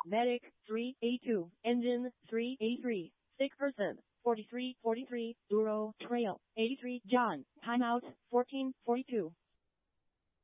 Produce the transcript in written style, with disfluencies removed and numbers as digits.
Medic 3A2, Engine 3A3, sick person 4343, Duro Trail 83, John, timeout 1442.